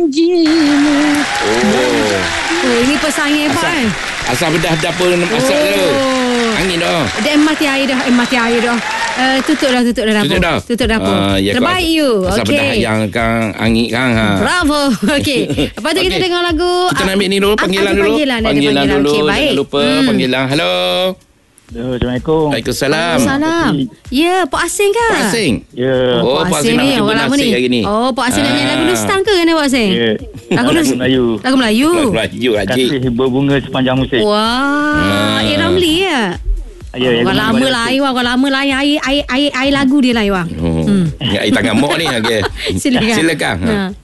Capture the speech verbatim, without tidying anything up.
janjimu. Oh. Oh, ini pesannya Pak Asal, kan? asal bedah-bedah pun masak Oh. tu. Angin dah. Dia mati air dah, eh, mati air dah. Uh, tutup dah, tutup dah dapur. Tutup dah. Tutup dapur. Ah, ya, Terbaik kau- you. Asal bedah Okey. yang kang angin kang ha. Bravo. Okey. Lepas tu kita Okey. dengar lagu. Kita nak ambil ni dulu Ah, panggilan ada dulu. Panggilan, ada Panggilan panggilan. dulu. Okey, baik. Jangan lupa Hmm. panggilan. Hello. Assalamualaikum. Waalaikumsalam. Salam. Ya, Pak Asing kan? Pak Asing. Ya. Oh, Pak Asing nak cuba orang lama nasi hari ni. Oh, Pak Asing nak nyanyi lagu Ah. Nustan ke kan Pak Asing? Ya. Lagu Lagu Nustan. Melayu. Lagu Melayu. Melayu Haji. Kasih berbunga sepanjang musim. Wah, Ah. A. Ramli ya? Ya, ya, Orang lama lah air wang, orang lama lah air, air, air, air lagu dia lah wang. Oh. Hmm. Ingat air tangan mok ni. Okey. Silakan. Silakan. Ha. Ha.